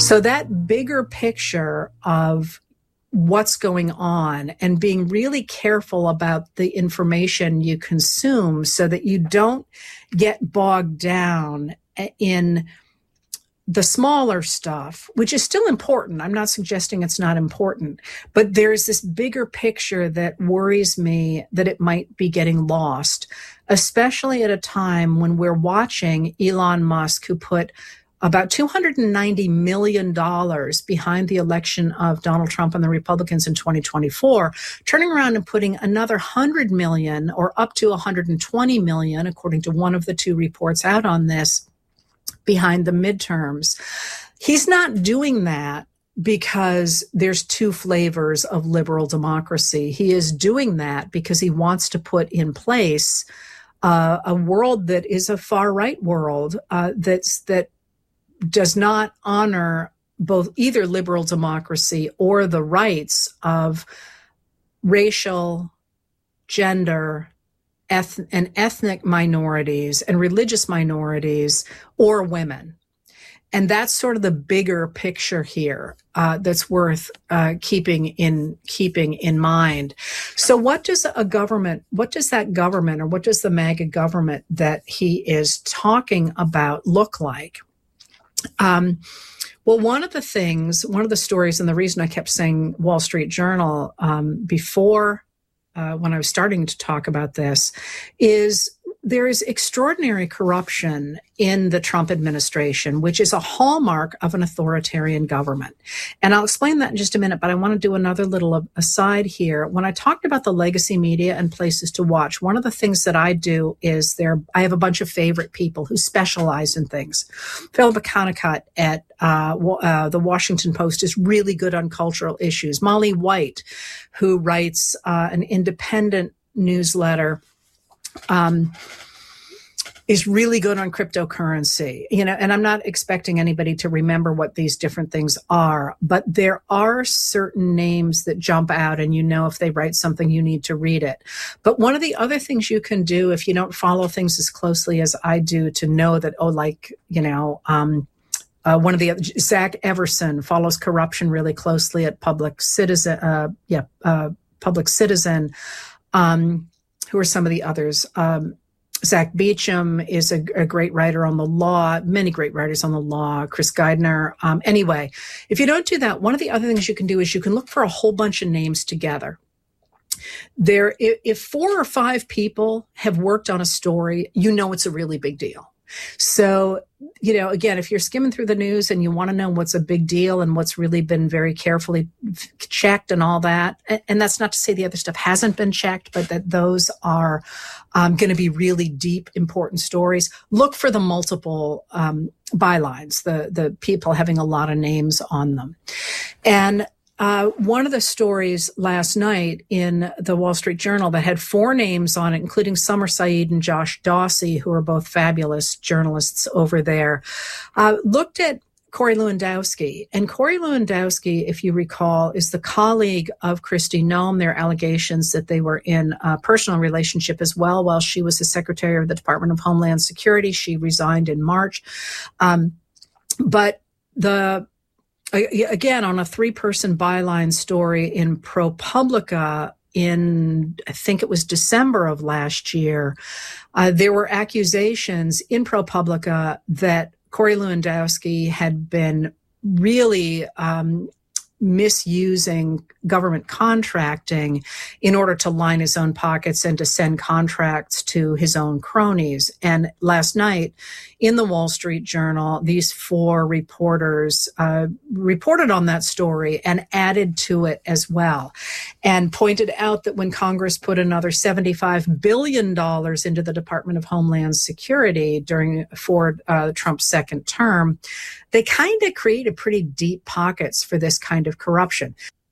So that bigger picture of what's going on and being really careful about the information you consume so that you don't get bogged down in the smaller stuff, which is still important. I'm not suggesting it's not important, but there's this bigger picture that worries me that it might be getting lost, especially at a time when we're watching Elon Musk, who put about $290 million behind the election of Donald Trump and the Republicans in 2024, turning around and putting another $100 million or up to $120 million, according to one of the two reports out on this, behind the midterms. He's not doing that because there's two flavors of liberal democracy. He is doing that because he wants to put in place a world that is a far-right world that does not honor both either liberal democracy or the rights of racial, gender, and ethnic minorities and religious minorities or women. And that's sort of the bigger picture here that's worth keeping in mind. So what does that government, or what does the MAGA government that he is talking about look like? Well, one of the stories, and the reason I kept saying Wall Street Journal before when I was starting to talk about this, is there is extraordinary corruption in the Trump administration, which is a hallmark of an authoritarian government. And I'll explain that in just a minute, but I want to do another little aside here. When I talked about the legacy media and places to watch, one of the things that I do is I have a bunch of favorite people who specialize in things. Phil McConaughey at the Washington Post is really good on cultural issues. Molly White, who writes an independent newsletter, is really good on cryptocurrency, and I'm not expecting anybody to remember what these different things are, but there are certain names that jump out, and if they write something, you need to read it. But one of the other things you can do if you don't follow things as closely as I do to know that, one of the other, Zach Everson, follows corruption really closely at Public Citizen. Who are some of the others? Zach Beecham is a great writer on the law, many great writers on the law, Chris Geidner. Anyway, if you don't do that, one of the other things you can do is you can look for a whole bunch of names together. If 4 or 5 people have worked on a story, it's a really big deal. So, again, if you're skimming through the news and you want to know what's a big deal and what's really been very carefully checked and all that, and that's not to say the other stuff hasn't been checked, but that those are going to be really deep, important stories. Look for the multiple bylines, the people having a lot of names on them. And one of the stories last night in the Wall Street Journal that had 4 names on it, including Summer Saeed and Josh Dawsey, who are both fabulous journalists over there, looked at Corey Lewandowski. And Corey Lewandowski, if you recall, is the colleague of Kristi Noem. There are allegations that they were in a personal relationship as well while she was the Secretary of the Department of Homeland Security. She resigned in March. But again, on a 3-person byline story in ProPublica in, I think it was December of last year, there were accusations in ProPublica that Corey Lewandowski had been really misusing government contracting in order to line his own pockets and to send contracts to his own cronies. And last night in the Wall Street Journal, these 4 reporters reported on that story and added to it as well, and pointed out that when Congress put another $75 billion into the Department of Homeland Security for Trump's second term, they kind of created pretty deep pockets for this kind of corruption.